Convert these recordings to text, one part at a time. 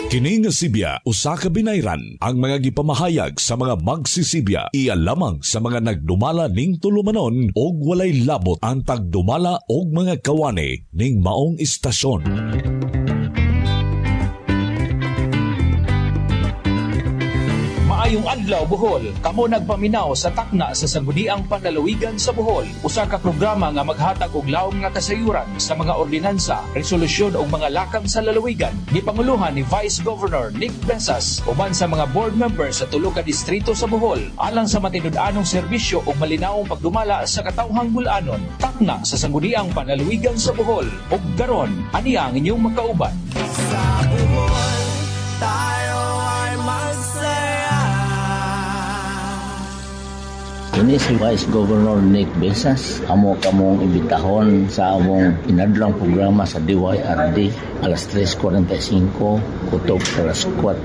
Kini nga Sibya usa ka binayran ang mga gipamahayag sa mga magsisibya iya lamang sa mga nagdumala ning tulumanon og walay labot ang pagdumala og mga kawani ning maong istasyon. Maayong adlaw Bohol, kamo nagpaminaw sa takna sa Sangguniang Panlalawigan sa Bohol. Usa ka programa nga maghatag og laom nga kasayuran sa mga ordinansa, resolusyon ug mga lakang sa lalawigan. Gipanguluhan ni Vice Governor Nick Besas uban sa mga board members sa tulo ka distrito sa Bohol alang sa matinud-anong serbisyo ug malinawong pagdumala sa katawhang bul-anon. Takna sa Sangguniang Panlalawigan sa Bohol. Ug karon, ani ang inyong makauban. Sa Bohol, tayo ay magsaya. Ini si Vice Governor Nick Besas. Amo kamong ibitahon sa among inadlang programa sa DYRD alas 3:45 kutob alas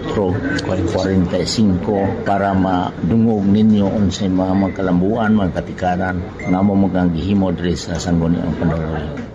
4:45 para madungog ninyo unsay mga magkalambuan, mga katikaran nga amo magangihimo diri sa Sangguniang Panlalawigan.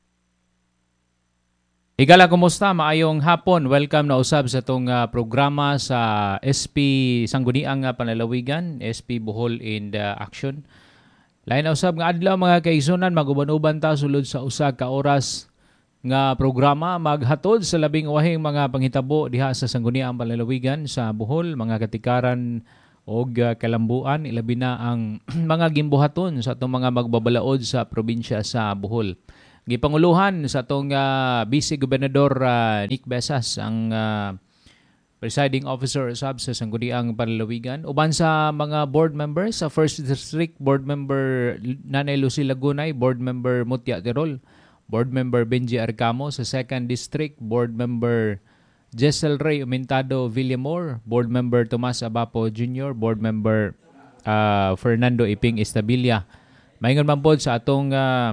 Higala, kumusta? Maayong hapon. Welcome na usab sa itong programa sa SP Sangguniang Panlalawigan, SP Bohol in Action. Lain na usab nga adlaw mga kaigsunan, maguban-uban ta sulod sa usa ka oras nga programa maghatod sa labing wahing mga panghitabo diha sa Sangguniang Panlalawigan sa Bohol, mga katikaran og kalambuan, ilabi na ang mga gimbuhaton sa itong mga magbabalaod sa probinsya sa Bohol. Gipanguluhan sa itong Vice Gobernador Nick Besas, ang presiding officer usab sa Sangguniang Panlalawigan. Uban sa mga board members, sa 1st District, Board Member Nanay Lucy Lagunay, Board Member Mutya Tirol, Board Member Benji Arcamo. Sa 2nd District, Board Member Jessel Ray Umintado Villamor, Board Member Tomas Abapo Jr., Board Member Fernando Iping Estabilia. Maingon man pod sa atong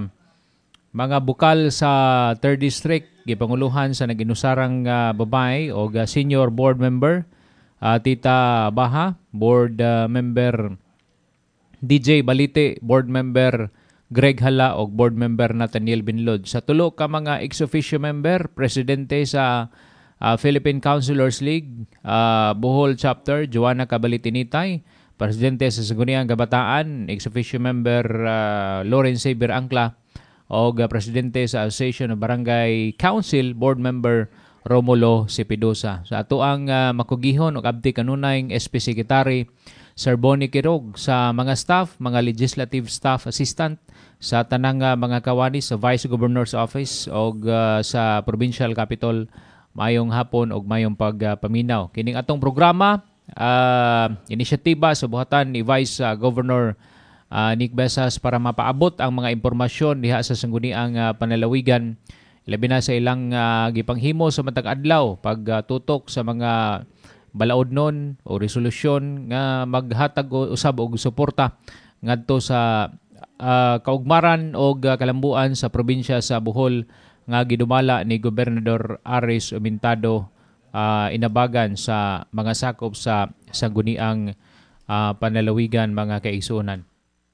mga bukal sa 3rd District, gipanguluhan sa nag-inusarang babae o senior board member Tita Baha, board member DJ Balite, board member Greg Hala o board member Nathaniel Binlod. Sa tulo ka mga ex-officio member, presidente sa Philippine Councilors League, Bohol Chapter, Joanna Cabalitinitay, presidente sa Sangguniang Kabataan, ex-officio member Lawrence Xavier Angla, o presidente sa Association of Barangay Council, board member Romulo Sipidosa. Sa ato ang makugihon o abdi kanunay SP Secretary Sir Bonnie Kirog, sa mga staff, mga legislative staff assistant sa tanang mga kawani sa Vice Governor's Office o sa Provincial Capital, mayong hapon o mayong pagpaminaw. Kining atong programa, inisyatiba sa buhatan ni Vice Governor Nick Besas para mapaabot ang mga impormasyon diha sa Sangguniang Panlalawigan, labi na sa ilang gipanghimo sa matag adlaw pagtutok sa mga balaod nun o resolusyon nga maghatag usab og suporta ngadto sa kaugmaran o kalambuan sa probinsya sa Bohol nga gidumala ni Gobernador Aris Umintado inabagan sa mga sakop sa Sangguniang Panlalawigan, mga kaigsuonan.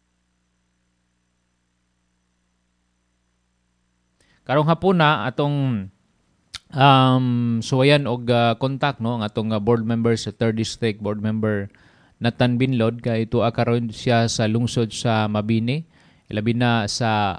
Karong hapon na atong suwayan og kontak no ang atong board member sa 3rd District, board member Nathan Binlod, kay ito karon siya sa lungsod sa Mabini, ilabi na sa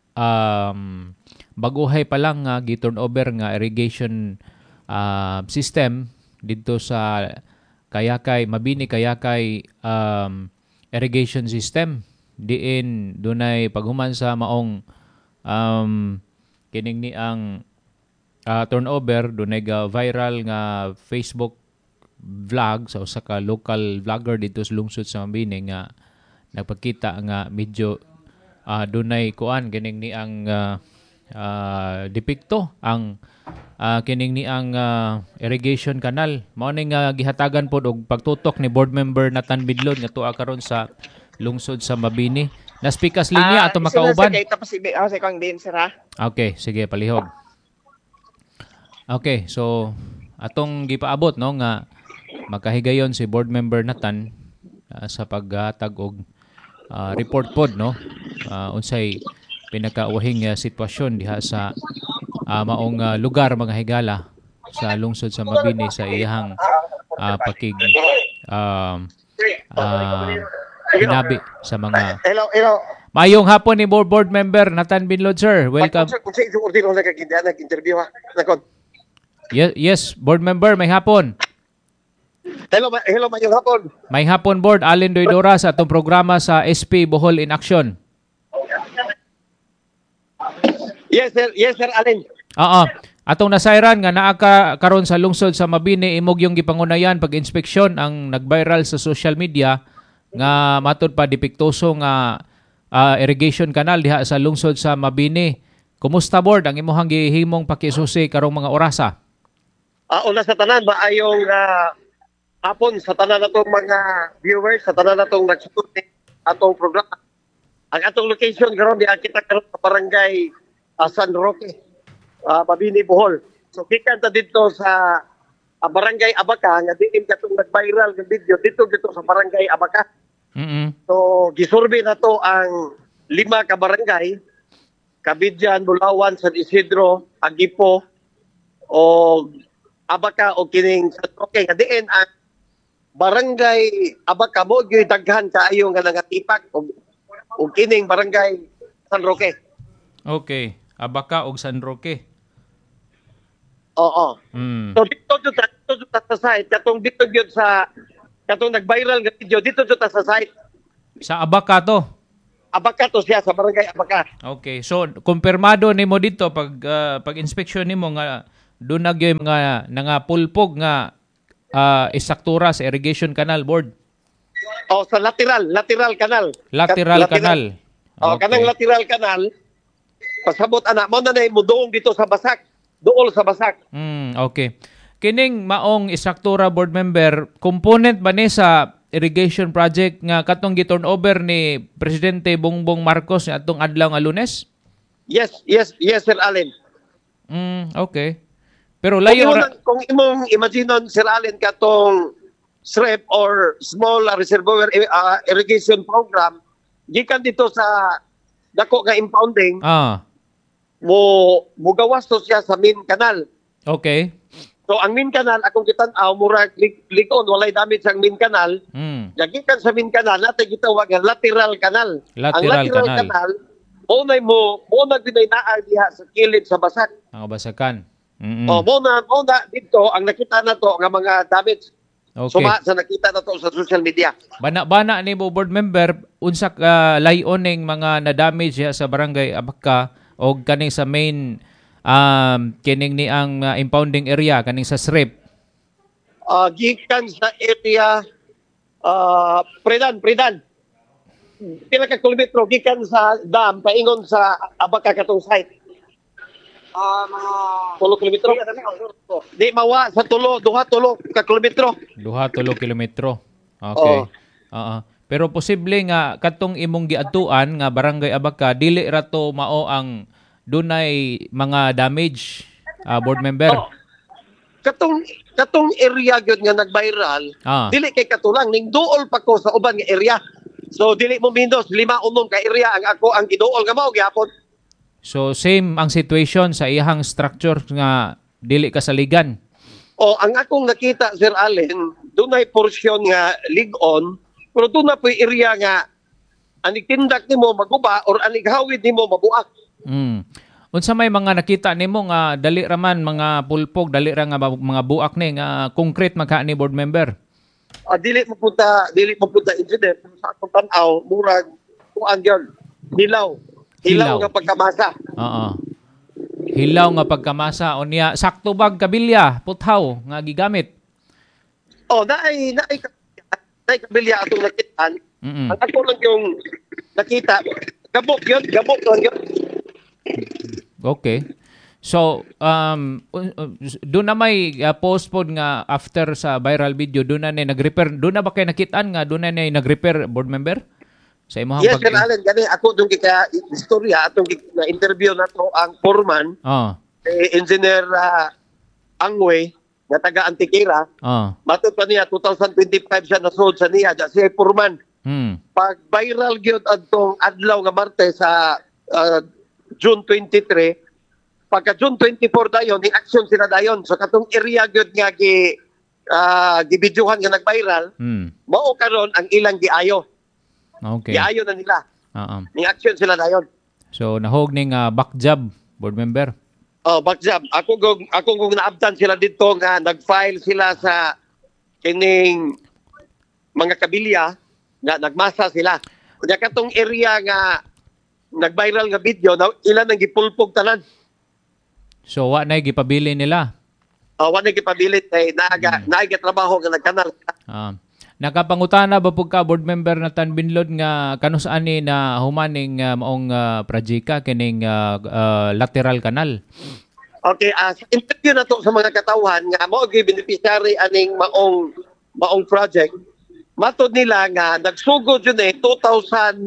baguhay pa lang nga gi-turnover nga irrigation system dito sa Kayakay, Mabini Kayakay irrigation system. Diin dunay paghuman sa maong kining ni ang turnover, dunay viral nga Facebook vlog sa usa ka local vlogger dito sa lungsod sa Mabini nga nagpakita nga medyo dunay kuan kining ni ang depikto ang kining ni ang irrigation canal. Mao ning gihatagan pod og pagtutok ni board member Nathan Bidlod nga tuwa karon sa lungsod sa Mabini. Naspikas linya ato makauban. Okay, sige, palihog. Okay, so atong gipaabot no nga makahigayon si board member Nathan sa paghatag og report pod no unsay pinakauhing sitwasyon diha sa maong lugar, mga higala, sa lungsod sa Mabini sa iyang pakig hinabi sa mga Hello. Mayong hapon ni board member Nathan Binlod, sir. Welcome. Kung sa isang ordino nag-interview ha. Nakon. Yes, board member, may hapon. Hello, mayong hapon. May hapon, board. Allen Doidora sa atong programa sa SP Bohol in Action. Yes, sir, Allen. Oo. Atong nasayran nga naa ka karon sa lungsod sa Mabini, imog yung gipangunayan pag-inspeksyon ang nag-viral sa social media nga matud pa depektoso nga irrigation canal diha sa lungsod sa Mabini. Kumusta, board, ang imuhang gihimong pakisusi karong mga orasa? Una sa tanan, maayong hapon sa tanan natong mga viewers, sa tanan natong nagsusunod atong programa. Ang atong location karon di kita karon sa barangay San Roque, Mabini, Bohol. So gikan ta dito sa barangay Abaca nga diin katong nag-viral nga video dito sa barangay Abaca. So gisurvey na to ang 5 ka barangay: Kabidyan, Bulawan, San Isidro, Agipo, o Abaca o kining San Roque. Nga diin ang barangay Abaca mo gyud daghan kaayo nga nangatipak o kining barangay San Roque. Okay, Abaca o San Roque. Oo. So dito sa site, dito gyud sa katong nag-viral nga video dito sa site. Sa Abaca to? Abaca to siya, sa barangay Abaca. Okay, so kumpirmado nimo dito pag-inspeksyon nimo nga doon na gyud mga pulpog nga isaktura sa irrigation canal, board. Sa lateral canal. Lateral canal. Okay. Kanang lateral canal. Pasabot ana mo na muduong dito sa Basak. Duol sa Basak. Okay. Kining maong isaktura, board member, component ba ni sa irrigation project nga katong gi-turn over ni Presidente Bongbong Marcos atong adlaw nga Lunes? Yes, Sir Allen. Okay. Pero layo kung imong imaginon, Sir Allen, katong SREP or Small Reservoir Irrigation Program, gikan dito sa dako nga impounding, mo gawas to siya sa main canal. Okay. So ang main canal, akong kitan-aw, murag likon, walay damage ang main canal. Gikan sa main canal, natin gitawag ang lateral canal. Ang lateral canal, mo na dinay diha sa kilid sa Basak. Ang Basakan. Mo na dito ang nakita na to nga mga damage. Okay. Suma sa nakita na to sa social media. Bana ni board member unsa layon ning mga na-damage sa barangay Abaca o kaning sa main kining ni ang impounding area kaning sa SREP? Gikan sa area Predan. Pila ka kilometro gikan sa dam paingon sa Abaca katong site. 3 kilometro. Di mawa sa 2 ka kilometro. 2 kilometro. Okay. Pero posible nga katong imong giadtuan nga barangay Abaca dili ra to mao ang dunay mga damage, board member. Katong area gyud nga nag-viral, dili kay katulang ning duol pa ko sa uban nga area. So dili mo mindos 5 ka area ang ako ang giduol nga mao gyapon. So same ang situation sa iyang structure nga dili kasaligan. Ang akong nakita, Sir Allen, dunay porsyon nga ligon, pero doon na po area nga anig tindak nimo maguba or anig hawid nimo mabuak. Unsa may mga nakita nimo nga dali raman mga pulpog, dali ra nga mga buak ni nga concrete magka ni board member? Dili mo punta incident sa akong tan-aw, murag kuan gyud. Hilaw nga pagkamasa. Hilaw nga pagkamasa unya sakto bag kabilya puthaw nga gigamit. Naay kabilya atong nakitaan. Ang ako lang yung nakita, gabok lang yun. Okay. So, doon na may postpone nga after sa viral video, doon na nag-repair. Doon na ba kayo nakitaan nga, doon na nag-repair, board member? Sa imong yes, Sir Allen, gani ako doon kaya istorya, atong na-interview na to ang foreman, Engineer Angwe, na taga Antiquera. Matod pa niya, 2025 siya nasood sa niya, siya foreman. Pag viral gyud adtong adlaw nga Martes sa June 23, pagka June 24 dayon, ni action sila dayon. So katong area gyud nga gibidyohan nga nag-viral, mao karon ang ilang giayo. Okay. Giayo na nila. Oo. Ni action sila dayon. So nahog ning back job, board member. Oh, backjab. Ako kung naabtan sila dito nga nag-file sila sa kining mga kabilya nga nagmasa sila. Kaya katong area nga nag-viral nga video, ilan ang gipulpog tanan. So wa nay gipabili nila. Wala gipabilit kay naaga trabaho nga nagkanal. Nakapangutana ba pud ka board member na Tanbinlod nga kanus-an ni na humaning maong projeka kining lateral canal? Okay, sa interview na to sa mga katawhan nga mao gyud beneficiary aning maong project. Matod nila nga nagsugod yun 2012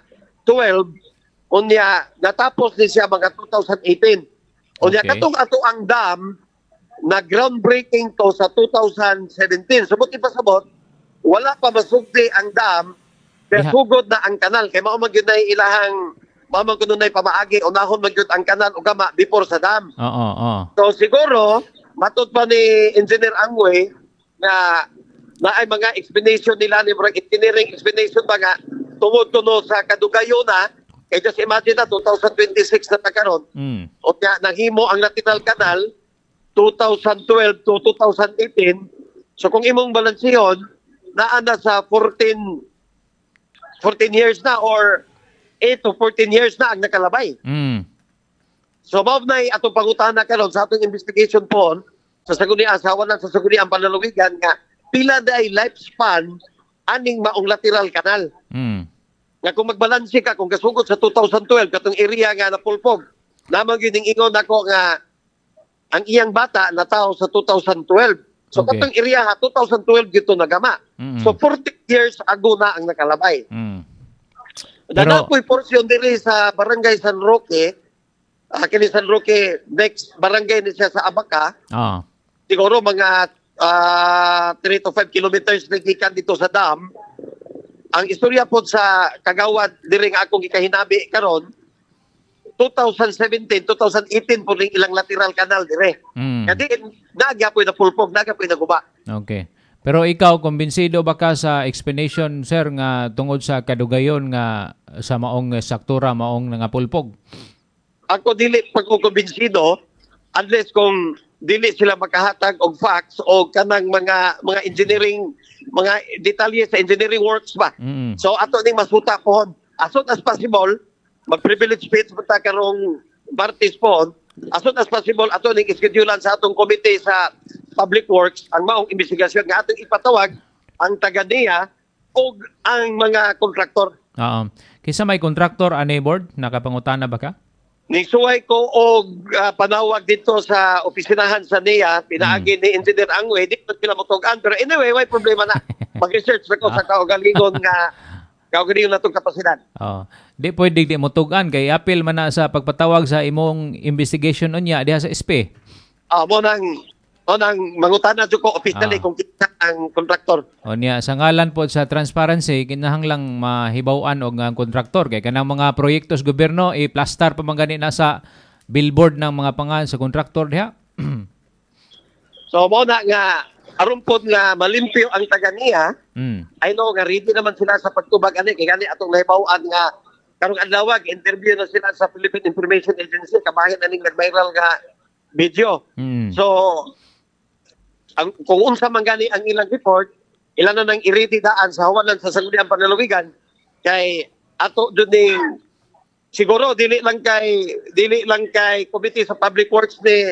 unya natapos ni siya mga 2018. Unya Okay. katong ato ang dam na groundbreaking to sa 2017. Subot ipasabot, wala pa masugdi ang dam, pero Yeah. sugod na ang kanal. Kaya mao man gyud na ilahang, mao man gyud na pamaagi, unahon man gyud ang kanal o gama before sa dam. Oo. So siguro, matod pa ni Engineer Angwe na ay mga explanation nila ni Brang engineering explanation ba nga tungod sa kadugayo na, kaya just imagine na 2026 na karon. O kaya nahimo ang lateral canal 2012 to 2018. So kung imong balansihon, naana sa 14 years na or 8 to 14 years na ang nakalabay. So mao na atong pangutana karon sa atong investigation po sa Sangguniang Asawa ng sa Sangguniang Panlalawigan nga pila day lifespan aning maong lateral canal. Nga kung magbalanse ka kung kasugod sa 2012 katong area nga napulpog, naman gyud ning ingon nako nga ang iyang bata na tao sa 2012. So Okay. katong area ha 2012 gito nagama. So 40 years ago na ang nakalabay. Dana po'y portion diri sa Barangay San Roque. Kini San Roque, next barangay ni siya sa Abaca. Siguro mga 3 to 5 kilometers na gikan dito sa dam. Ang istorya po sa kagawad diri nga akong gikahinabi karon 2017, 2018 po ring ilang lateral canal dire. Kadi nagyapoy na pulpog, nagyapoy na guba. Okay. Pero ikaw, kumbinsido ba ka sa explanation, sir, nga tungod sa kadugayon nga sa maong saktura, maong nga pulpog? Ako dili pagkukumbinsido unless kung dili sila makahatag og facts o kanang mga engineering, mga detalye sa engineering works ba. So ato ning masuta pohon as soon as possible, mag-privilege speech punta karong Martes po, as soon as possible ato ning schedulean sa atong komite sa Public Works ang maong investigasyon nga atong ipatawag ang taga-NEA o ang mga kontraktor. Kisa may kontraktor ani board, nakapangutana ba ka? Nisuway ko og panawag dito sa opisinahan sa NEA, pinaagi ni Engineer Angwe, dito sila motugan. Pero anyway, may problema na. Mag-research na ko sa kaugalingon na itong kapasidad. Di pwede di motugan kay apil man na sa pagpatawag sa imong investigation unya diha sa SP. Mo nang mangutana jud ko officially kung kita ang kontraktor. O niya, sa ngalan po sa transparency, kinahanglang mahibawan og ang kontraktor. Kaya kanang mga proyektos gobyerno, i-plaster pa man gani na sa billboard ng mga pangalan sa kontraktor diha. So mo na nga, aron po nga malimpyo ang taga-NEA, I know nga ready naman sila sa pagtubag ani, kaya gani atong nahibawan nga, karong adlaw interview na sila sa Philippine Information Agency, kabahin aning nag-viral nga video. So, kung unsa man gani ang ilang report, ilan na nang i-ready daan sa hawanan sa Sangguniang Panlalawigan kay ato duning siguro dili lang kay Committee sa Public Works ni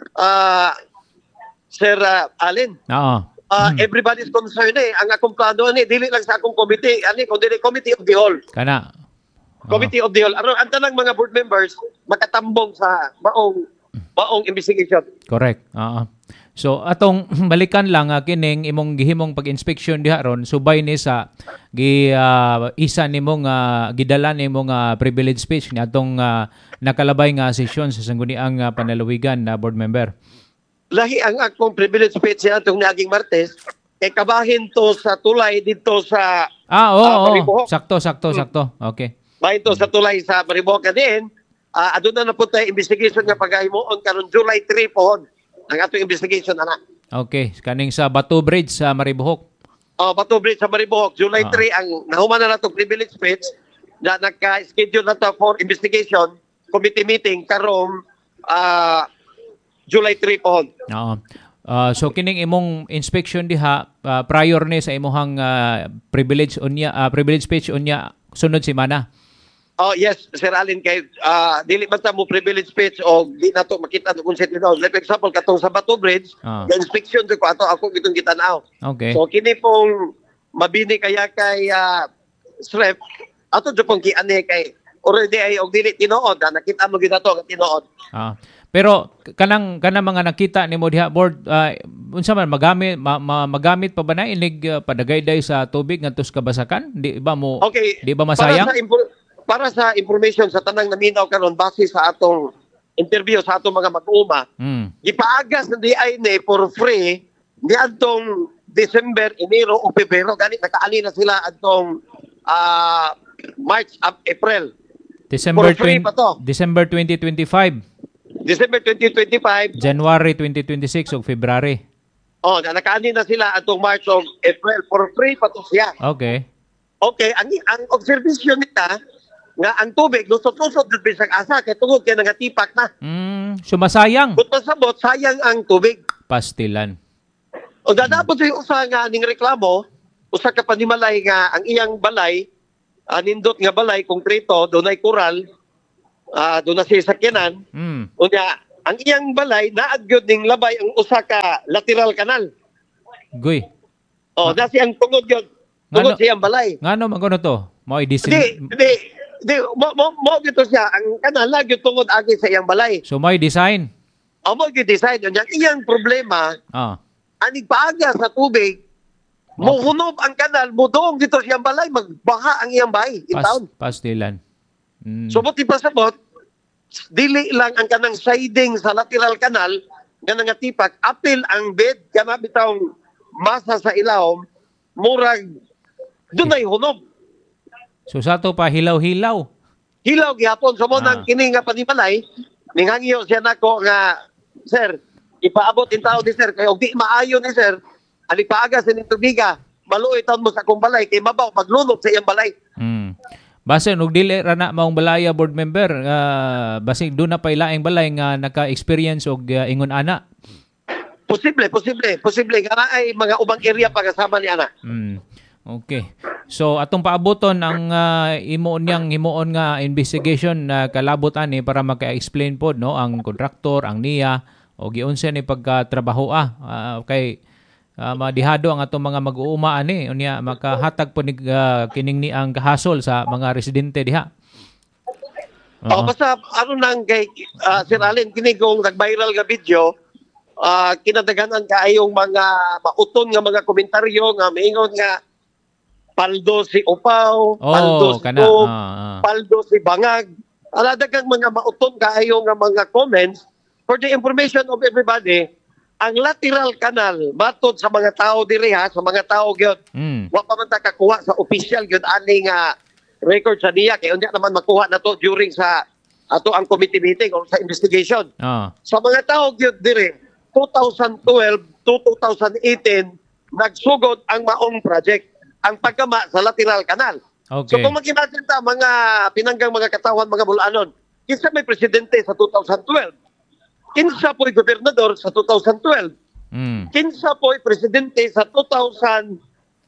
Sir Allen. Everybody's concerned ang akong plano ani dili lang sa akong committee ani kundi Committee of the Whole. Kana. Committee of the Whole. Ang tanang mga board members makatambong sa maong investigation. Correct. So atong balikan lang kining imong gihimong pag-inspection diha ron subay ni sa isa nimong gidala nimong privilege speech ni atong nakalabay nga sesyon sa Sangguniang Panlalawigan na board member. Lahi ang akong privilege speech sa atong naging Martes kay kabahin to sa tulay dito sa Sakto. Okay. Bahin to sa tulay sa Mariboca din. aduna na po tayo investigation nga paghimuon karon July 3 po ang atong investigation ana. Okay, kaning sa Bato Bridge sa Maribohok. Bato Bridge sa Maribohok, July 3 ang nahuman na natong privilege speech na naka-schedule na to for investigation, committee meeting karong July 3 po. Oo. So kining imong inspection diha prior ni sa imong privilege speech unya sunod semana. Yes, Sir Alin, kay dili man ta mo privilege speech o di na to makita kung set nito. Like for example, katong sa Bato Bridge, inspection ko ako gitong gitanaw. Okay. So kini pong mabini kaya kay SREP, ato jud pong kiani kay already ay og dili tinuod, nakita mo gyud ato tinuod. Pero kanang mga nakita nimo diha board unsa man magamit pa ba na inig padagayday sa tubig ngadto sa kabasakan? Di ba masayang? Para sa information sa tanang naminaw karon base sa atong interview sa atong mga mag-uuma, gipaagas na DI ni for free di adtong December, Enero o Pebrero gani nakaali na sila adtong March up April. December 2025. December 2025, January 2026 ug February. Nakaani na sila atong March o April for free pa to siya. Okay, ang observation nita nga ang tubig lusot-lusot jud bisag asa kay tungod kay nagatipak na. Sumasayang. But pasabot sayang ang tubig. Pastilan. O dadapot sa usa nga ning reklamo, usa ka panimalay nga ang iyang balay nindot nga balay konkreto dunay kural, doon na siya sakyanan. Unya ang iyang balay naagyod ning labay ang usa ka lateral canal. Guy. Na siyang tungod gyud. Tungod siyang balay. Ngano magano to? Mo Mo gito siya ang kanal gyud tungod agi sa iyang balay. So may design. Mo gyud design unya iyang problema. Anig paaga sa tubig. Mohunob ang kanal, mudoong dito siyang balay, magbaha ang iyang bahay in town. Pastilan. So buti pasabot, dili lang ang kanang siding sa lateral canal nga nangatipak, apil ang bed kana bitawng masa sa ilawom, murag dunay hunob. So sa to pa hilaw-hilaw. Hilaw gihapon so mo nang kini nga panimalay, ningangyo siya nako nga sir, ipaabot in tao ni sir kay og di maayo ni sir, ani paaga sa tubiga, maluoy taon mo sa akong balay kay mabaw maglunod sa iyang balay. Base og dili ra na maong balaya board member, basig do na pa ilaing balay nga naka-experience og ingon ana. Posible nga ay mga ubang area pagkasama ni ana. Okay. So atong paaboton ang himuon nga investigation na kalabot ani para maka-explain pod no ang kontraktor, ang NIA o giunsa ni pagkatrabaho kay madihado ang atong mga mag-uuma ani unya makahatag po kining ni ang kahasol sa mga residente diha. Basta nang kay Sir Allen kini kung nag-viral nga video, kinadaganan kaayong mga mauton nga mga komentaryo nga maingon nga paldo si Upaw, paldo si Bob, paldo si Bangag. Daghang mga mauton kaayo nga mga comments. For the information of everybody, ang lateral canal matod sa mga tao diri sa mga tao gyud. Wa pa man ta kakuha sa official gyud ani nga record sa niya kay unya naman makuha na to during sa ato ang committee meeting or sa investigation. Sa mga tao gyud diri 2012 to 2018 nagsugod ang maong project ang pagkama sa lateral canal. Okay. So kung magkinatin ta mga pinanggang mga katawan, mga bulanon, kinsa may presidente sa 2012? Kinsa po'y gobernador sa 2012? Kinsa po'y presidente sa 2018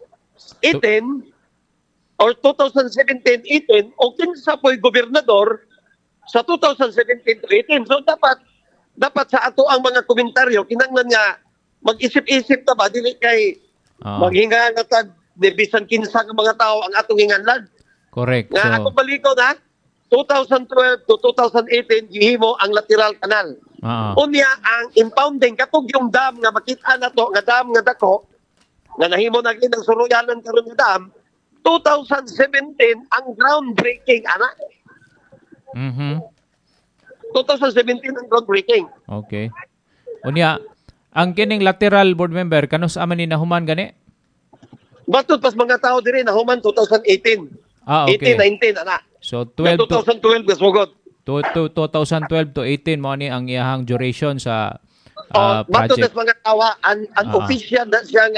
or 2017-18 o kinsa po'y gobernador sa 2017-18? So dapat sa ato ang mga komentaryo, kinanglan nga mag-isip-isip ta ba, dili kay maghinga nga tag bisan kinsa nga mga tao ang atong hinganlan. Correct. Nga akong balito na 2012 to 2018 gihimo ang lateral canal. Unya ang impounding katong yung dam nga makita na to nga dam nga dako nga nahimo na gid ang suruyanan karon nga dam 2017 ang groundbreaking ana. 2017 ang groundbreaking. Okay. Unya ang kining lateral board member kanus aman ni nahuman gani? Batot pas mga tao diri na human 2018. Okay. 18, 19 ana. So 12 2012 gasugod. 2012 to 18 mo ni ang iyahang duration sa Bato project. sa mga tawa, unofficial na siya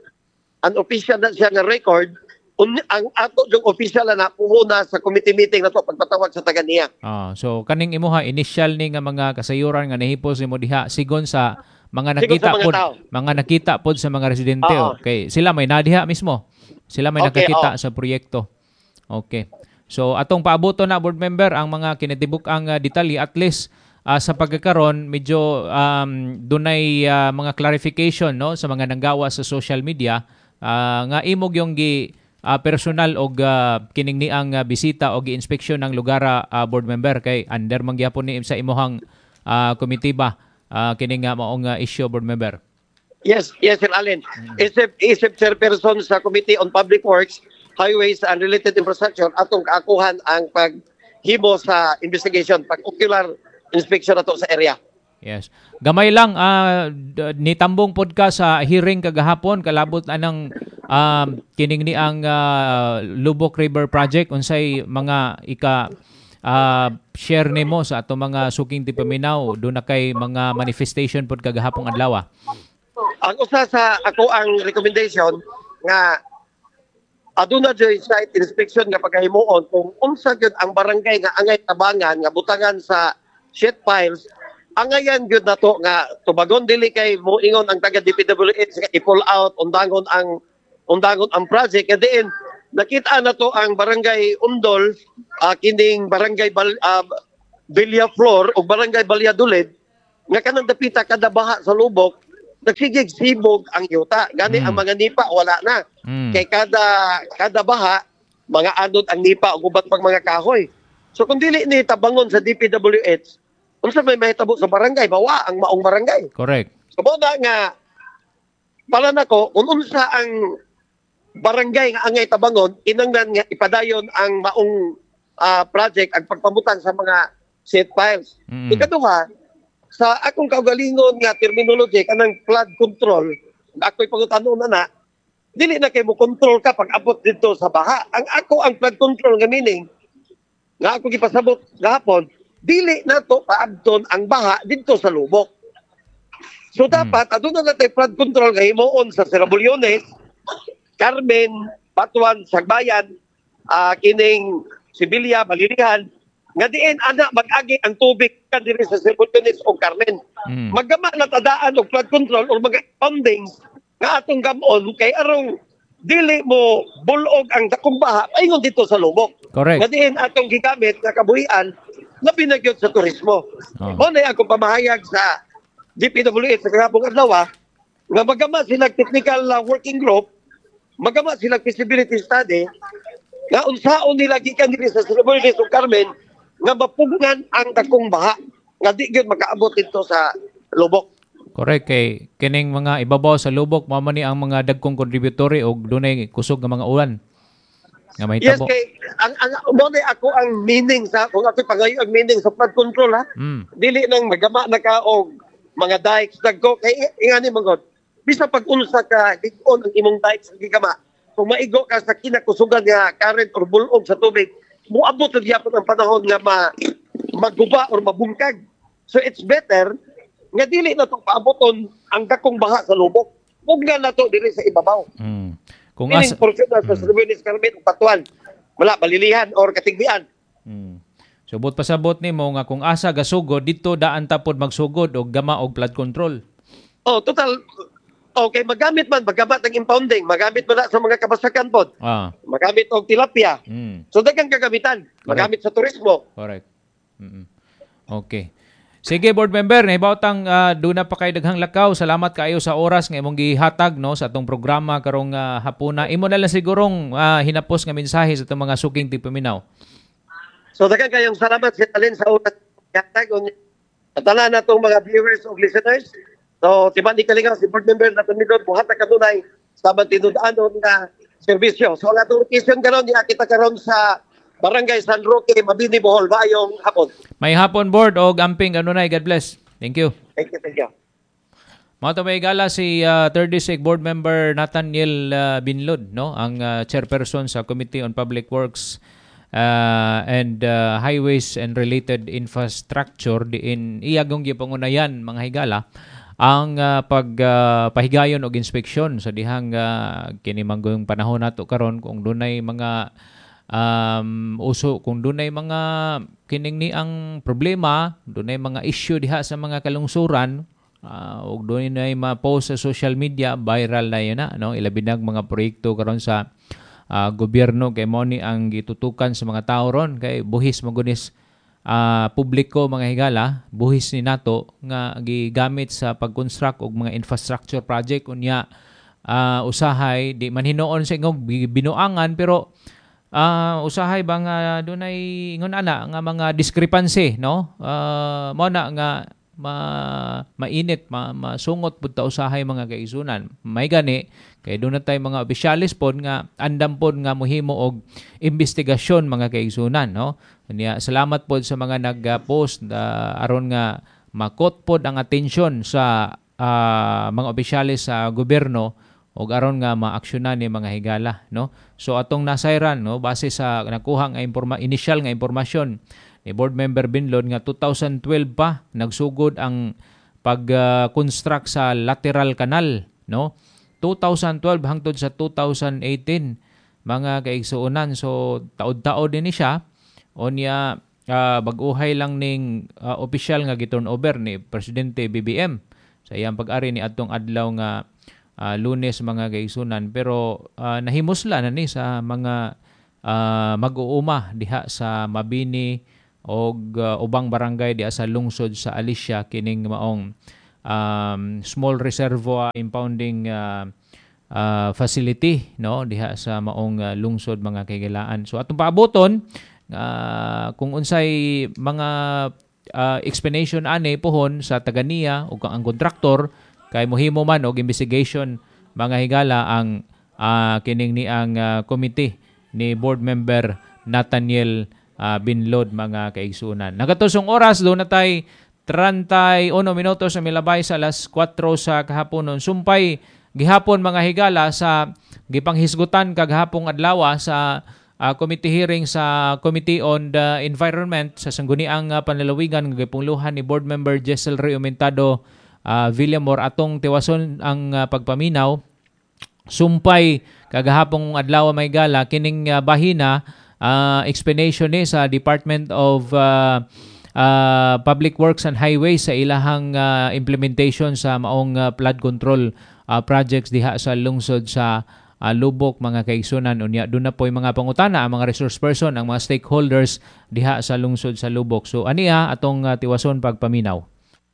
nga record, ang ato yung official na puhuna sa committee meeting na to pagpatawag sa taga niya. So kaning imuha initial ni nga mga kasayuran nga nahipos nimo diha sigon sa mga Sigon nakita sa mga pod, tao. mga nakita pod sa mga residente. Oo. Okay, sila may nadiha mismo. Sila may Okay, nakakita sa proyekto. Okay. So atong paaboto na board member ang mga kinatibuk ang detalye at least sa pagkakaron medyo dunay mga clarification no sa mga nanggawa sa social media nga imog yung personal og kining niang bisita o gi-inspeksyon ng lugar board member kay under man gyapon ni sa imuhang komitiba kining maong issue board member. Yes, Sir Allen. Isip chairperson sa Committee on Public Works, Highways and Related Infrastructure atong kaakuhan ang paghimo sa investigation, pag-ocular inspection nato sa area. Yes. Gamay lang nitambong podcast sa hearing kagahapon kalabot anang kining ni ang Lubok River Project unsay mga share nimo sa ato mga suking tipaminaw do na kay mga manifestation pod kagahapong adlaw. Ang usa sa ako ang recommendation nga aduna joy site inspection nga paghimuon kung unsa gyud ang barangay nga angay tabangan nga butangan sa sheet piles, angayan gyud nato nga tubagon dili kay moingon ang taga DPWH nga i-pull out undangon ang project and then nakita nato ang barangay Undol kining barangay Bilya Flor o barangay Balyadulid nga kanang dapita kada baha sa lubok nagsigig sibog ang yuta gani ang mga nipa wala na kay kada baha mga anod ang nipa ug ubat pag mga kahoy. So kung dili ni tabangon sa DPWH, unsa may mahitabo sa barangay, bawa ang maong barangay. Correct. So na nga pala nako kung unsa ang barangay nga angay tabangon, kinanglan nga ipadayon ang maong project ang pagpamutang sa mga sheet piles. Ikaduha, sa akong kaugalingon nga terminology kanang flood control, ako'y pangutanon na dili na kay mo control ka pag abot dito sa baha. Ang flood control nga meaning nga ako gipasabot gahapon, dili na to paabton ang baha dito sa lubok. So dapat aduna na tay flood control nga himuon sa Serabulyones, Carmen, Batuan, Sagbayan, kining Sibilya, Balilihan, nga diin ana mag-agi ang tubig kadiri sa Serabulyones o Carmen. Magama na tadaan og flood control o mga fundings nga atong gamon kay arong dili mo bulog ang dakong baha paingon dito sa lubok. Correct. Nga diin atong gigamit nga kabuhian na pinagyod sa turismo. Mo na akong pamahayag sa DPWH sa kagahapong adlaw nga magama sila technical working group, magama sila feasibility study nga unsaon nila gikan diri sa Serabulyones o Carmen nga mapugngan ang dakong baha nga di gyud makaabot dito sa lubok. Correct kay kining mga ibabaw sa lubok mao man ni ang mga dagkong contributory og dunay kusog nga mga ulan. Nga mahitabo. Yes, kay ako ang meaning sa kung ako pangayo ang meaning sa flood control Dili nang magama na ka og mga dikes dagko kay ingani mangod. Bisa pag unsa ka lig-on ang imong dikes gigama. Kung maigo ka sa kinakusugan nga current or bulog sa tubig, muabot na gyapon ang panahon nga maguba or mabungkag. So it's better nga dili na to paaboton ang dakong baha sa lubok. Pugnan na to diri sa ibabaw. Kung Meaning portion na sa Serabulyones, Carmen, Patuan, wala Balilihan or Katigbian. Subot pasabot nimo nga kung asa gasugod dito daan tapod magsugod og gama og flood control. Total. Okay, magamit ang impounding, magamit man na sa mga kabasakan pod. Magamit og tilapia. So daghang kagamitan, magamit sa turismo. Correct. Okay. Sige board member, nahibautang doon na pa kay daghang lakaw. Salamat kaayo sa oras nga imong gihatag no sa atong programa karong hapuna. Imo na lang sigurong hinapos nga mensahe sa atong mga suking tipaminaw. So daghang kayong salamat sa talin sa oras gihatag sa tanan natong mga viewers o listeners. So timan di kalingaw si board member naton nidot buhatag kanunay sa tinud-anon nga serbisyo. So ang atong location karon di kita karon sa Barangay San Roque, Mabini, Bohol, bayong hapon. May hapon board o amping kanunay. God bless. Thank you. Thank you. Mga ito may gala si 3rd District Board Member Nathaniel Binlod, no? Ang chairperson sa Committee on Public Works and highways and related infrastructure diin iyagong gipangunayan mga higala ang pagpahigayon og inspeksyon sa dihang kini manggong panahon nato karon kung dunay mga uso, kung dunay mga kining ni ang problema, dunay mga issue diha sa mga kalungsuran, ug dunay ma-post sa social media, viral na yun na, no? Ilabi na mga proyekto karon sa gobyerno kay mo ni ang gitutukan sa mga tao ron kay buhis magunis publiko mga higala, buhis ni nato nga gigamit sa pag-construct og mga infrastructure project unya usahay di man hinuon sa ingog binuangan pero usahay ba nga dunay ingon ana nga mga discrepancy, no? Mo na nga mainit masungot pud ta usahay mga kaigsunan. May gani kay doon na tayo mga opisyalis pod nga andam pod nga mohimo og investigasyon mga kaigsunan, no? Kanya salamat pod sa mga nag-post aron nga makot pod ang atensyon sa mga opisyalis sa gobyerno og aron nga maaksyonan ni mga higala, no? So atong nasayran, no, base sa nakuha nga initial nga impormasyon ni Board Member Binlod nga 2012 pa nagsugod ang pag-construct sa lateral canal, no? 2012 hangtod sa 2018 mga kaigsuonan. So taod-taod din ni siya onya bag-uhay lang ning opisyal nga gi-turnover ni Presidente BBM sa iyang pag-ari ni adtong adlaw nga Lunes mga kaigsunan, pero nahimusla na ni sa mga mag-uuma diha sa Mabini og ubang barangay diha sa lungsod sa Alicia kining maong small reservoir impounding facility, no, diha sa maong lungsod mga kaigilaan. So atong paaboton kung unsay mga explanation ani pohon sa taganiya o ang kontraktor kay mohimo man og investigation mga higala ang kining ni ang committee ni Board Member Nathaniel Binlod mga kaigsunan. Nagatusong oras do na tay 31 minutos sa milabay sa alas 4 sa kahapon. Sumpay gihapon mga higala sa gipanghisgutan kagahapong adlaw sa committee hearing sa Committee on the Environment sa sangguniang panlalawigan nga gipungluhan ni Board Member Jessel Ray Aumentado Villamor atong tiwason ang pagpaminaw. Sumpay kagahapong adlaw may gala kining bahina explanation ni sa Department of Public Works and Highways sa ilahang implementation sa maong flood control projects diha sa lungsod sa Lubok mga kaigsunan. Unya doon na po yung mga pangutana ang mga resource person, ang mga stakeholders diha sa lungsod sa Lubok. So aniya atong tiwason pagpaminaw.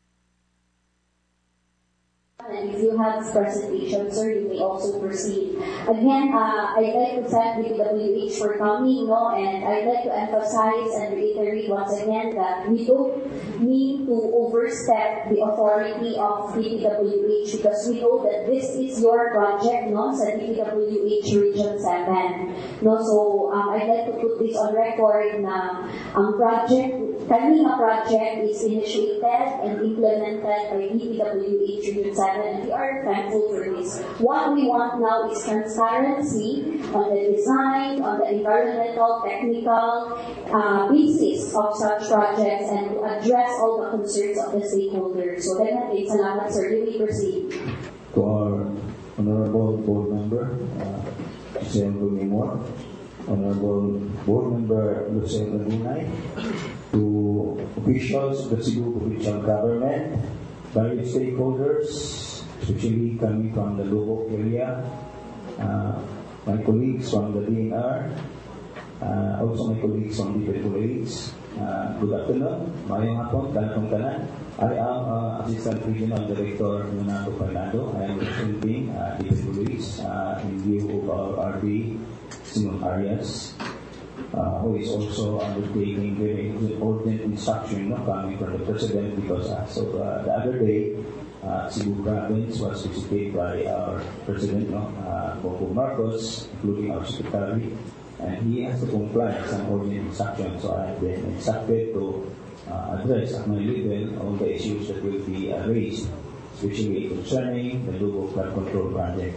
And if you have this presentation, sir, you may also proceed. Again, I'd like to thank DPWH for coming, no, and I'd like to emphasize and reiterate once again that we don't mean to overstep the authority of DPWH because we know that this is your project, no, sa DPWH Region 7. No, so I'd like to put this on record na ang project, kanina project is initiated and implemented by DPWH Region 7. And we are thankful for this. What we want now is transparency on the design, on the environmental, technical basis of such projects and to address all the concerns of the stakeholders. So then, salamat sir. You may proceed. To our Honorable Board Member, Lucien Lumimor, Honorable Board Member Lucien Lunay, to officials of the Cebu Provincial Government, various stakeholders, especially coming from the Lubok area, my colleagues from the DNR, also my colleagues from the DPWH. Good afternoon. Mayong hapon, kanatong kanan. I am Assistant Regional Director Leonardo Fernando. I am representing DPWH in view of our RD, Simon Arias, who is also undertaking very urgent instruction coming from the President because as of the other day, Cebu Province was visited by our President, Bongbong Marcos, including our Secretary, and he has to comply with some urgent instructions. So I have been instructed to address at my level all the issues that will be raised, especially concerning the Lubok Flood Control Project.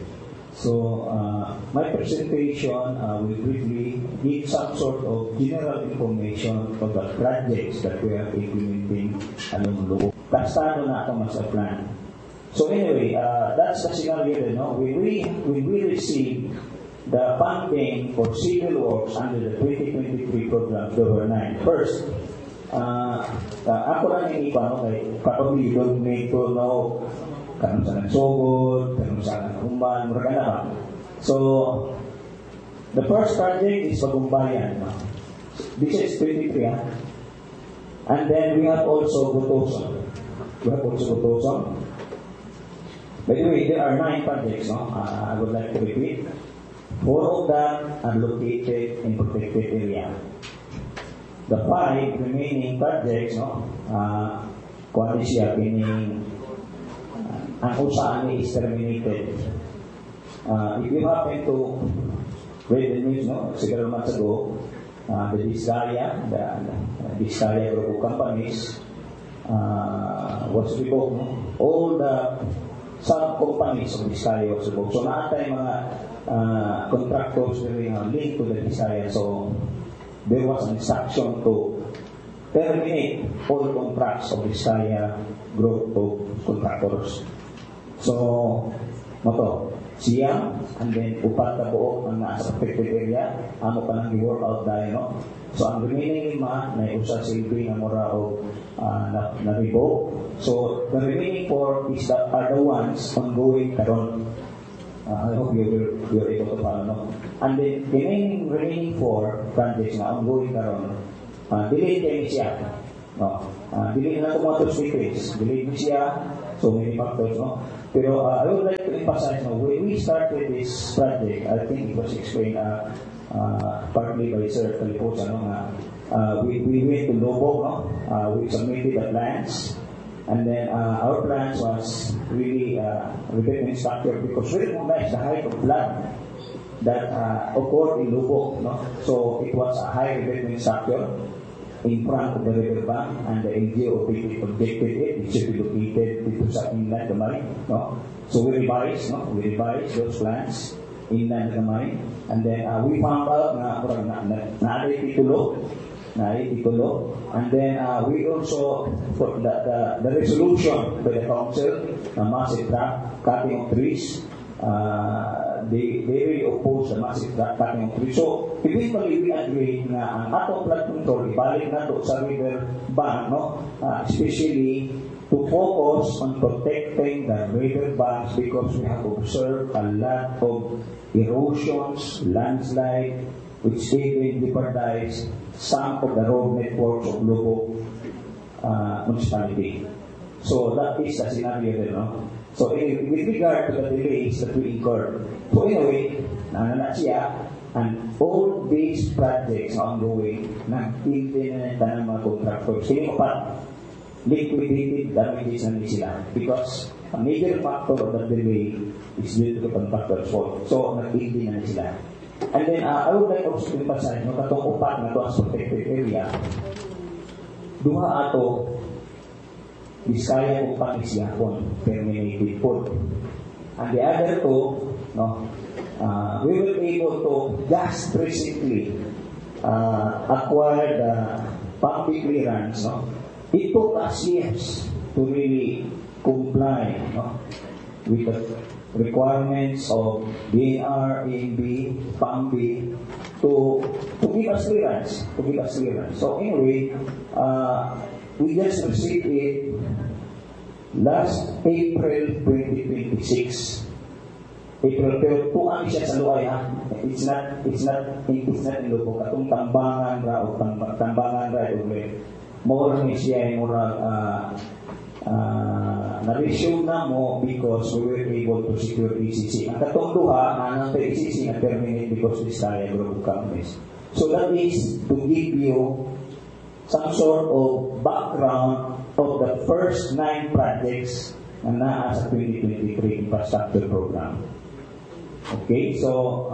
So, my presentation will briefly give some sort of general information of the projects that we are implementing along Lubog. Kastado na ako master plan. So anyway, that's the scenario, you know. When we receive the funding for civil works under the 2023 program, there were 9. First, ako lang yung iba, no, kay kapag don't need to know kanong sa nagsugod, kanong sa nagumban, mura na ba? So, the first project is Bagumbayan. No? This is 23, huh? And then we have also Butuson. By the way, there are 9 projects, no? I would like to repeat. 4 of them are located in protected area. The 5 remaining projects, no? Kuwari siya, ang usaan is terminated. If you happen to read the news, no, several months ago, the Vizcaya group of companies was revoked. No? All the sub-companies of Vizcaya was revoked. So naatay mga contractors linked to the Vizcaya. So there was an instruction to terminate all contracts of Vizcaya group of contractors. So, siya, and then upat na buo ang nasa affected area, amo pa nang i-work out dahil, no? So, ang remaining 5 na usa silbi na mura o na-revoke. So, the remaining 4 are the ones ongoing karon. I hope you're able to follow, no? And then, the remaining 4 projects na ongoing karon, delayed kayo siya. No? Delayed na tumatos secrets. Delayed mo siya. So many factors, no? Pero I would like to emphasize, no, when we started this project, I think it was explained partly by Sir Caliposa, no? We went to Lubog, no? We submitted the plans. And then our plans was really revetment structure because we recognized the height of flood that occurred in Lubog, no? So it was a high revetment structure in front of the river bank, and the LGU objected it. It should be located dito sa inland Gamay, no? So we revised those plans inland Gamay, and then we found out na titulo, and then we also put the resolution by the council na massive cutting of trees. They really oppose the massive cutting of trees. So, eventually we agree na ang atong flood control ibalik na to sa river bank, no? Especially to focus on protecting the river banks because we have observed a lot of erosions, landslide, which even jeopardize some of the road networks of Lubog municipality. So that is the scenario there, no? So with regard to the delays that we incurred, so anyway, nanana siya, and all these projects na ongoing, nag-implement na ng mga contractors. Hindi ko pa liquidated damages na sila because a major factor of the delay is due to the contractor's fault. So nag-implement na sila. And then I would like also to emphasize, no, katong upat na to as protected area, duha ato Vizcaya o Pangisiyakon, terminated po. And the other two, no, we were able to just recently acquire the public clearance. No? It took us years to really comply, no, with the requirements of DNR, ANB, PAMB to give us clearance. So anyway, we just received it last April 2026. April, pero tuan siya sa Luay, ha? It's not in Lubog. Katong tambangan ra o tambangan ra o more ni siya na-resume na mo because we were able to secure ECC. Ang katong duha, anang ECC na terminate because this Vizcaya group of companies. So that is to give you some sort of background of the first 9 projects na naa sa 2023 infrastructure program. Okay, so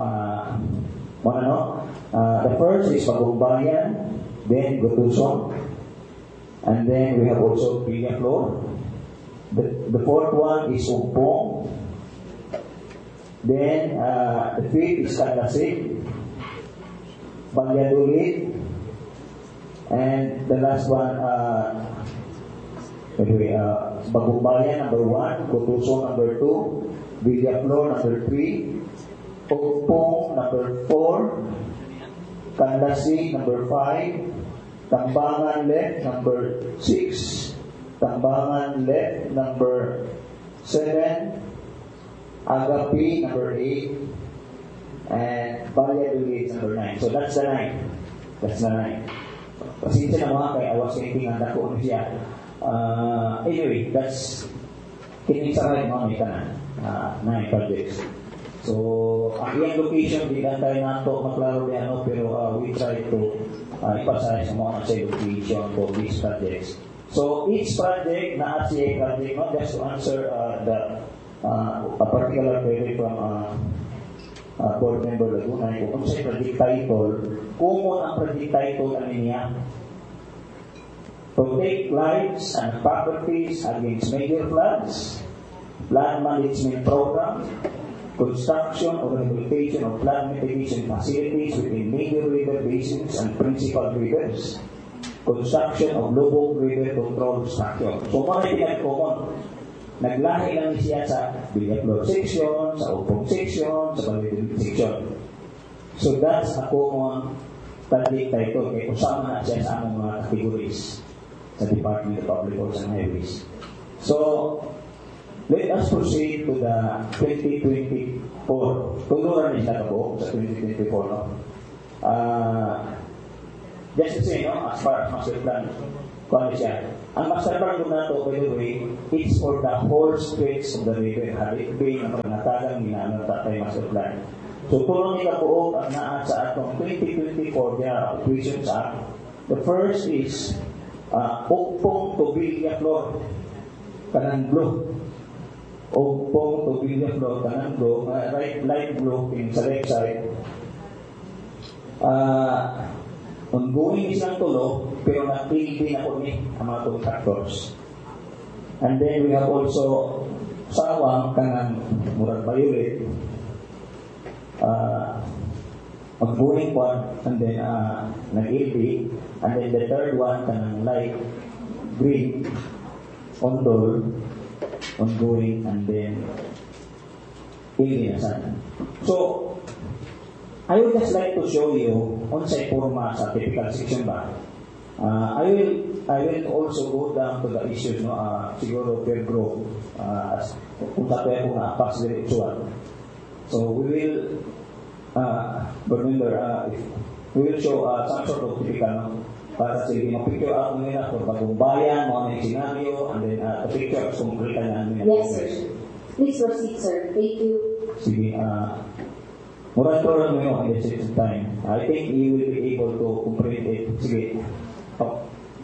the first is Bagumbayan, then Butuson, and then we have also Villaflor. The fourth one is Umpong. Then, the fifth is Kandasig, Valladolid, and the last one, Bagumbayan, number 1, Cotuso, number 2, Villaflor, number 3, Ogpong, number 4, Kandasig, number 5, Tambangan Left, number 6, Tambangan Left, number 7, Agapi, number 8, and Valladolid, number 9. So that's the 9. That's the 9. Pasensya na mga kaya awas kayo tingnan ko ano siya. Anyway, that's kinisaray mga may kanan. 9 projects. So, ang iyang location, di lang tayo nato maklaro niya, no? Pero we try to emphasize mga sa location for these projects. So, each project na ACA project, not just to answer a particular query from board member Laguna, kung sa project title, common ang project title ano niya? Protect lives and properties against major floods, flood management program, construction or rehabilitation of flood mitigation facilities within major river basins and principal rivers, construction of Lubog River Control Structure. So, mga pinag-common. Naglahi lang siya sa Villaflor section, sa Upong section, sa Valladolid section. So, that's a common project title. Kaya kusama na siya sa among mga categories sa Department of Public Works and Highways. So, let us proceed to the 2024. Tuluran niya na po sa 2024. No? Just to say, no, as far as master plan, kung ano siya. Ang master plan doon na ito, by the way, it's for the whole stretch of the river. Habit bay na pagkatagang ginamit tayo master plan. So, tulong nila po ang naan sa atong 2024 General Operations Act. The first is Ogpong to Villaflor, kanang blue. Ogpong to Villaflor, kanang blue, light blue in sa left side. Ongoing isang tulo, pero natigil na po ni ang mga contractors. And then we have also Sawang, kanang murag violet, ongoing one, and then nag-ilbi, and then the third one, kanang light green, ondol, ongoing, and then ilbi na sana. So, I would just like to show you on-site forma sa typical section ba. I will also go down to the issues, no, siguro per group, kung tayo kung na-pass diretsual. So we will remember, we will show some sort of typical, no, para sige ma-picture out nila kung bagong bayan, mga scenario, and then the picture kung kumplita na nila. Yes, sir. Please proceed, sir. Thank you. Sige, Moratorium mo yun in the time. I think you will be able to complete it. Sige. Oh.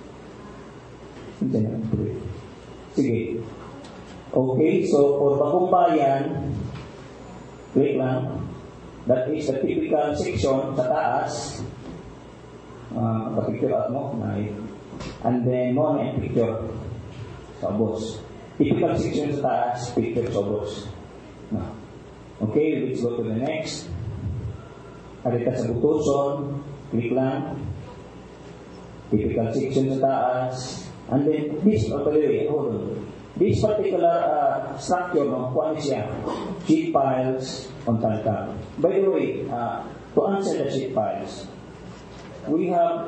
Sige. Okay, so for Bagong Bayan, wait lang. That is the typical section sa taas. Picture out mo. And then, mo na yung picture sa boss. Typical section sa taas, picture sa boss. Okay, let's go to the next. Halika sa Butuson, click lang. Typical section sa taas. And then, this, by the way, hold on. This particular structure, no, kung ano siya? Sheet piles on Talca. By the way, to answer the sheet piles, we have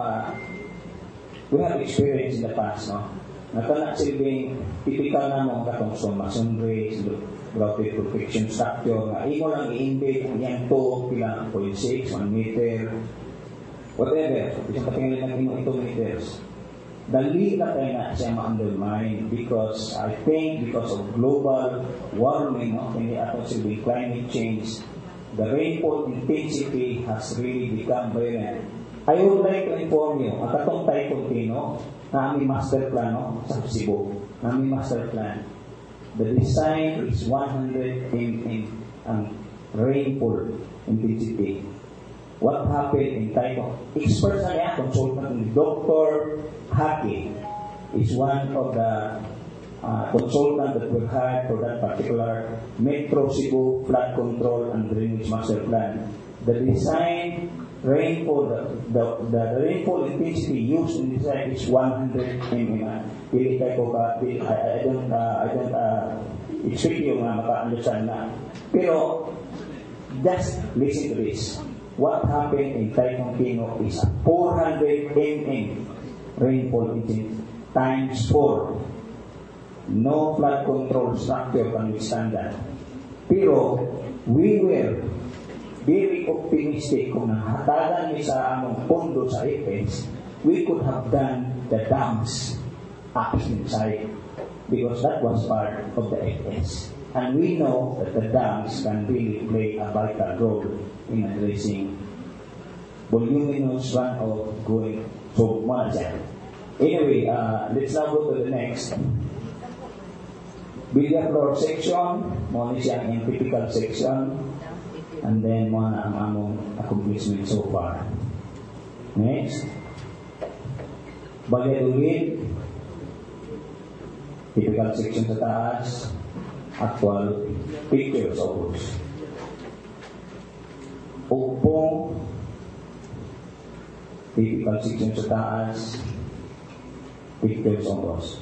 experience in the past, no? Natanak silbing typical na mga katong masonry, grouted protection structure, nga imo lang i-invade ang iyang to, pilang 0.6, 1 meter, whatever. Isang patingalin ng imo 2 meters. Dali na tayo na siya ma-undermine because I think because of global warming, no, hindi ato silbing climate change, the rainfall intensity has really become very. I would like to inform you, ang katong tayo kontino, na aming master plan, no, sa Cebu, na aming master plan. The design is 100 in rainfall intensity. What happened in Taipei? Experts na consultant ni Dr. Haki is one of the consultant that we hired for that particular Metro Cebu flood control and drainage master plan. The design rainfall, the rainfall intensity used in design is 100 mm. I don't expect you na maka-understand na. Pero just listen to this. What happened in Typhoon Kino is 400 mm rainfall intensity times 4. No flood control structure can withstand that. Pero we were very optimistic kung nahatagan ni sa among pondo sa FS, we could have done the dams up inside because that was part of the FS. And we know that the dams can really play a vital role in addressing voluminous runoff going to Malaysia. Anyway, let's now go to the next. Billiard floor section, mo ni siyang yung typical section, and then mo na ang among accomplishment so far. Next. Bagay ulit, typical section sa taas, actual pictures of books. Upong, typical section sa taas, pictures of books.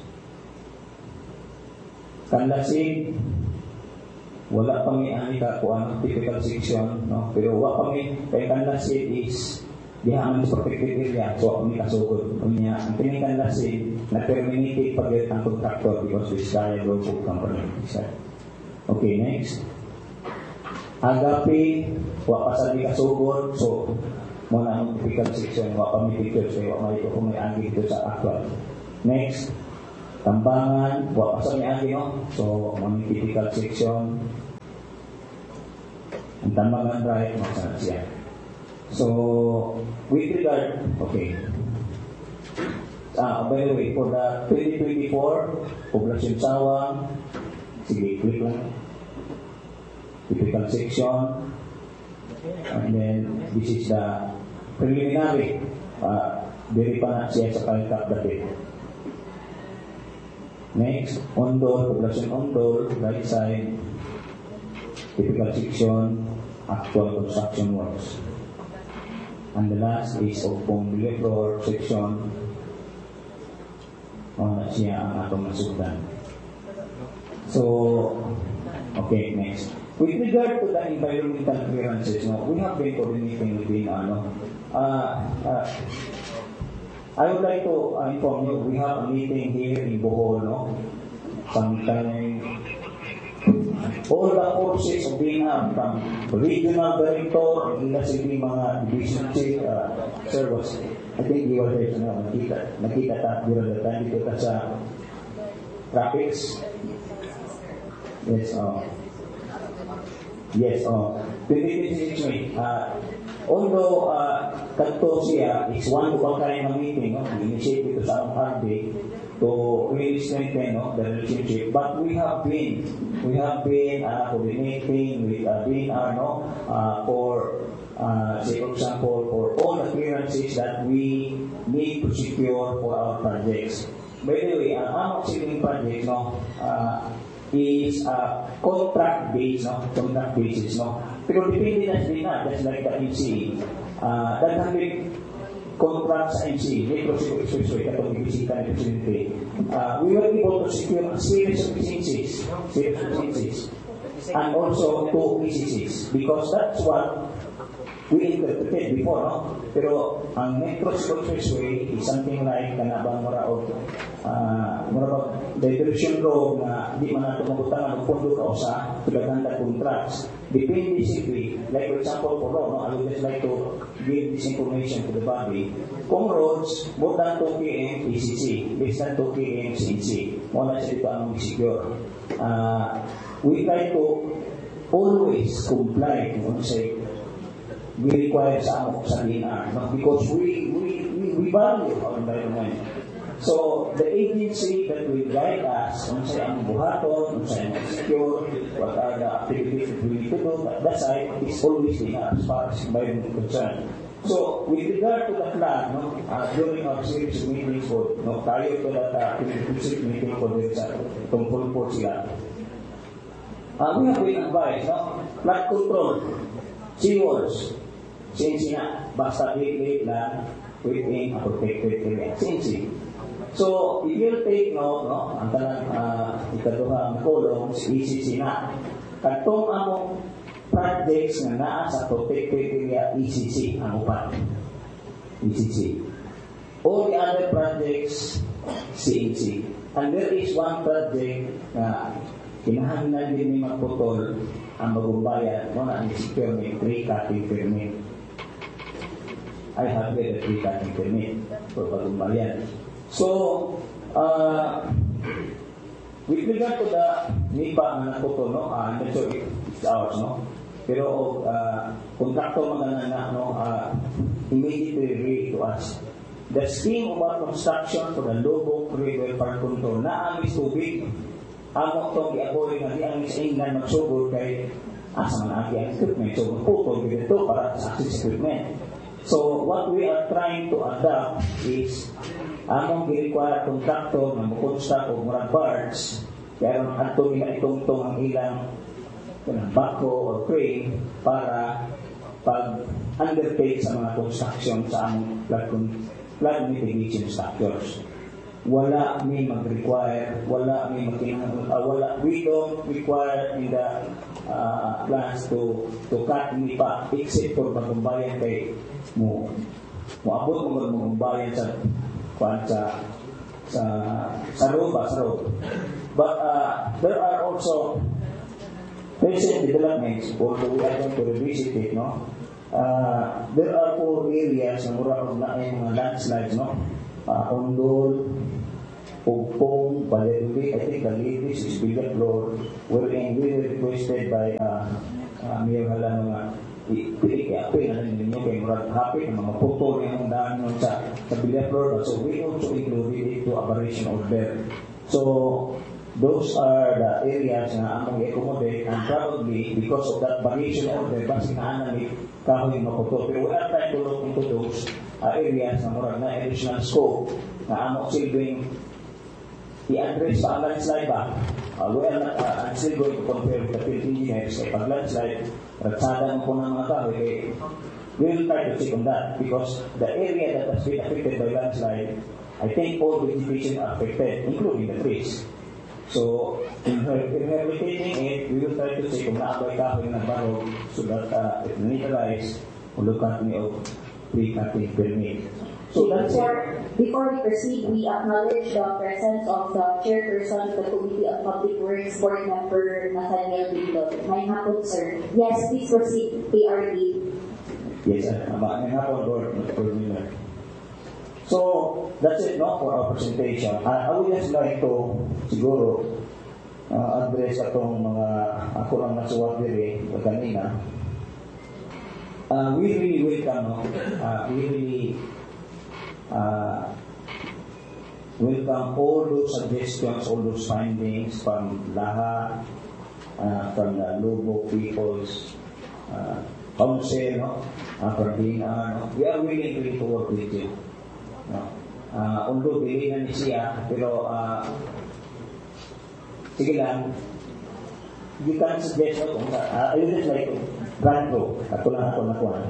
Kanlasig, wala pa may anika po ang typical section, no? Pero wala pa may, kay kanlasig is dihaman sa protected area, so ako may kasugod. Ang tingin kanlasig, na-terminated pag-get ang contractor because this guy broke company. Okay, next. Agapi, wala pa sa di kasugod, so muna ang typical section, wala pa may pictures, kaya wala may ito kung may agi dito sa actual. Next. Tambangan, buat pasal ni agi, no? So, mga typical section. Ang tambangan right, masalah siya. So, with regard, okay. By the way, for the 2024, Poblacion Sawang, sige, click lang. Typical section. And then, this is the preliminary. Very pa na siya sa kalkap dati. Next, Ondol, Poblacion Ondol, right side, typical section, actual construction works. And the last is Opong Billiard floor section, na siya ang atong nasugdan. So, okay, next. With regard to the environmental clearances, no, we have been coordinating with the, I would like to inform you, we have a meeting here in Bohol, no? Sometime, all the forces of being from regional director, and let's say mga division chief, sir was, I think you were there, no? Nakita ta, during the time dito ta sa traffics. Yes, 2026, although kanto siya is one of a kind of meeting, no? Initiate ito sa RD to really strengthen, no, the relationship. But we have been coordinating with DNR, no, for say for example for all the clearances that we need to secure for our projects. By the way, ang securing projects, no, is contract based, no, contract basis, no. Pero depende na din na, just like the MCE. That have been contract sa MCE, Metro Cebu Expressway, katong ibisita ni Presidente. We were able to secure a series of licenses, and also 2 ECCs, because that's what we interpreted before, no? Pero ang Metro Cebu Expressway is something like kanabang maraog diversion road na di man nato mabutangan og pondo ka usa pagkaganda contracts. Depende simply, like for example for road, no? I would just like to give this information to the body. Kung roads, more than 2 km ECC, less than 2 km CNC, muna siya dito ang secure. We try to always comply kung say we require sa DNR, no? Because we value our environment. So the agency that will guide us on say ang buhaton, on say ang secure, what are the activities that we need to do, that side is always DNR as far as environment concerned. So, with regard to the plan, during our series of meetings po, tayo to that inclusive meeting po din sa tungkol po sila. We have been advised, flood control, seawalls, CNC na, basta late lang within a protected area, CNC. So, if you take note, ang tanang ikaduha ang kolong, ECC na, katong among projects na naa sa protected area, ECC ang upat. ECC. All the other projects, CNC. And there is one project na kinahanglan din ni magputol ang magumbayan, na ang permit, tree cutting permit. I have a tree cutting permit for magumbayan. So, with regard to the NIPA ang naputol, I'm not sure it's ours, pero kontrakto mga immediately read to us. The scheme about construction for the Lobo River Park Control na amis tubig. Amo itong i-avoid na di amis England magsugod kay asa man ang equipment. So, magputol dito para sa access equipment. So, what we are trying to adapt is among i-require kontraktor na mag-construct o murag parts kaya ato nila itong ang ilang bako or crane para pag-undertake sa mga construction sa among flood mitigation structures. Wala may mag-require, we don't require in the plans to cut NIPA except for magumbayan kay moabot mo magumbayan sa road. But there are also recent developments, although we are going to revisit it, there are 4 areas na mura na mga landslides, Ondol, Pugpong, Paleluli, I think the latest is Villa Flor, wherein we were requested by Mayor Halano nga i-api na lang ninyo kay murag happy na mga photo yung daan nun sa Villa Flor. So we also included it to operation order. So those are the areas na among i-accommodate, and probably because of that variation order, basi na anamit kahoy yung maputo. Pero we are trying to look into those areas na murag na additional scope na among silbing i-address sa landslide ba. We are not, I'm still going to compare with the field engineers kay pag landslide, ratsada mo po ng mga kahoy. We will try to check on that because the area that has been affected by landslide, I think all vegetation are affected, including the trees. So, in rehabilitating it, we will try to see kung naabay kahoy ng barog so that if neutralize, look at me of pre-cutting permit. So that's Before we proceed, we acknowledge the presence of the chairperson of the Committee of Public Works, Board Member Nathaniel Dillon. May hapon, sir. Yes, please proceed. PRD. Yes, sir. May hapon, Board Member. So, that's it, for our presentation. I would just like to, siguro, address atong mga, ako lang nasuwag diri, kanina. We really welcome, welcome all those suggestions, all those findings from LAHA, from the Lobo People's Council, from Bina. We are willing to work with you. Although bilinan ni siya, pero sige lang, you can suggest I would just like to run through. Ako nakuha.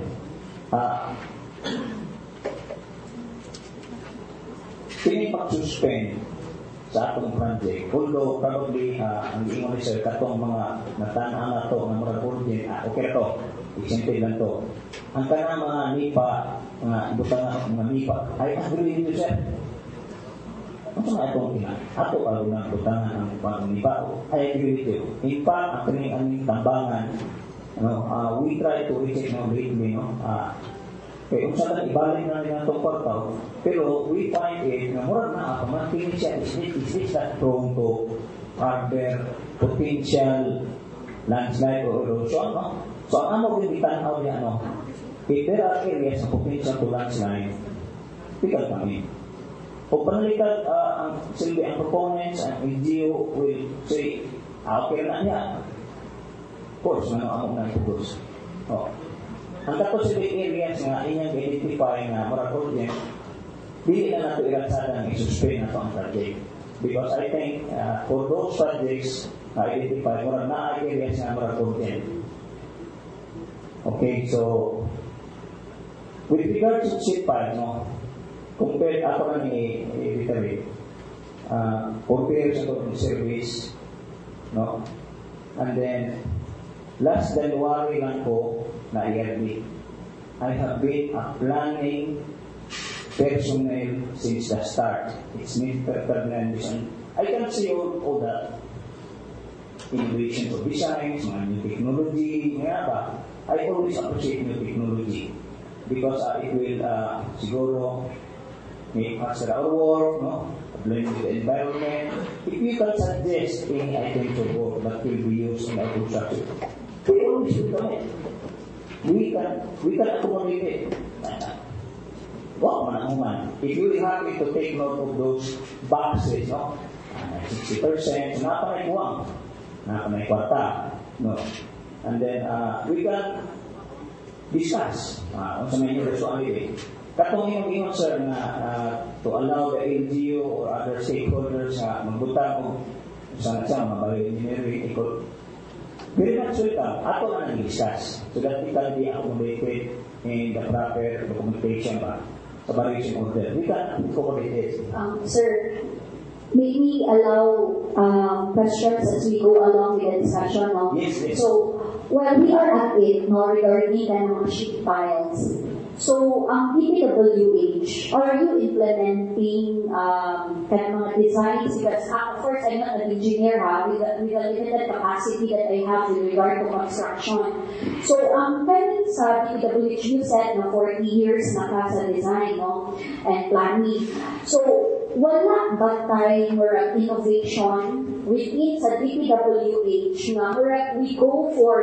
Kini pag-suspend sa atong project, although probably ang ingon ni sir katong mga natanaan na to ng mga urgent, okay na to, exempted lang to. Ang kanang mga NIPA, mga butang mga NIPA, I agree with you, sir. Ano nga itong ato pa rin ang butangan ang NIPA? I agree with you. In fact, ang kanyang tambangan, we try to recheck lately, kaya kung saan ibalik na rin itong kwartaw, pero we find it na murag na ako, mantingin siya, is this that prone to harbor potential landslide or erosion, So, ang ano yung itanaw niya, if there are areas na potential to landslide, pickle kami. O panalikat, ang proponents, ang LGU will say, okay na niya. Of course, ako na ipugos. ang specific areas nga inyong identify nga murag urgent, dili na nato iratsada ng i-suspend na ang project. Because I think for those projects na identify, murag na areas nga murag urgent. Okay, so with regards to CIP5, no, compare ako na ni Vitaly, compare sa total service, no, and then last January lang ko na yearly. I have been a planning personnel since the start. It's Mr. Fernandez. I can see all that. Innovation of designs, mga new technology, nga ba? I always appreciate new technology because it will siguro make faster our work, no? Blend with the environment. If you can suggest any item to work that will be used in our construction, we always do that. We can accommodate it. Wow, man. If you are happy to take note of those boxes, no? 60%, napanay kuwang, napanay kwarta, no? And then we can discuss on sa menu resolution. Katong ingon sir na to allow the LGU or other stakeholders magbutang og sa mabalik engineering ikot. Very much welcome. Ato na nag-discuss so that it can be accommodated in the proper documentation ba sa variation order. We can accommodate it. Sir, may we allow questions as we go along with the discussion? No? Yes. So, while we are at it, no, regarding mga sheet files, so, DPWH, are you implementing kind of mga designs? Because of course, I'm not an engineer with the limited capacity that I have with regard to construction. So, kind sa DPWH, you said na 40 years na ka sa design, no? And planning. So, wala ba tayo innovation within sa DPWH na we go for